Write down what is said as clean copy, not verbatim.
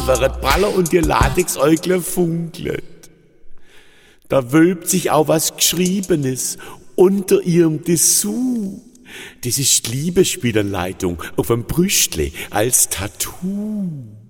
Augen werden praller und ihr Latexäugle funkelt. Da wölbt sich auch was Geschriebenes unter ihrem Dessous. Das ist die Liebesspielanleitung auf dem Brüstle als Tattoo.